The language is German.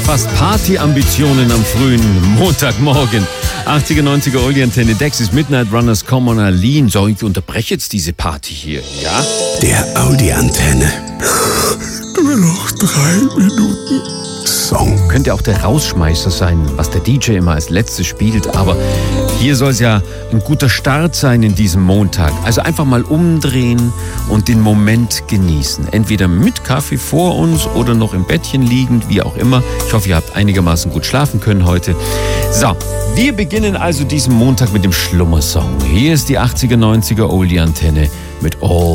fast Party-Ambitionen am frühen Montagmorgen. 80er, 90er Oldie-Antenne, Dexys Midnight Runners, Come on Aline. So, ich unterbreche jetzt diese Party hier, ja? Der Audi-Antenne. Nur noch 3 Minuten Song. Könnte auch der Rausschmeißer sein, was der DJ immer als letztes spielt, aber hier soll es ja ein guter Start sein in diesem Montag. Also einfach mal umdrehen und den Moment genießen. Entweder mit Kaffee vor uns oder noch im Bettchen liegend, wie auch immer. Ich hoffe, ihr habt einigermaßen gut schlafen können heute. So, wir beginnen also diesen Montag mit dem Schlummersong. Hier ist die 80er, 90er Oldie-Antenne mit All